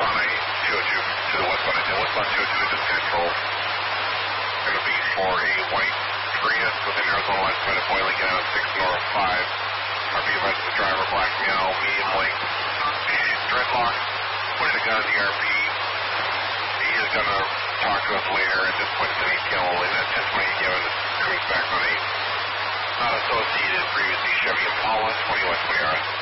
westbound 202 to the westbound 202 is control. Going to be for a white Prius within Arizona line of Boiling out of 6 North 5. RP advice to the driver, black meow, medium length, dreadlock, pointing a gun at the RP. He is going to talk to us later. At this point, it's an ATL only. That testimony given is coming back on a not associated previously Chevy Impala 20 West 20 RS.